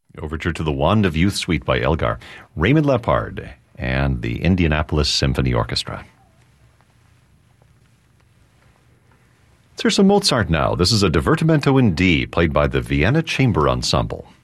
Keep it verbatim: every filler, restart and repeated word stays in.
Overture to the Wand of Youth Suite by Elgar, Raymond Lepard, and the Indianapolis Symphony Orchestra. Let's hear some Mozart now. This is a Divertimento in D, played by the Vienna Chamber Ensemble.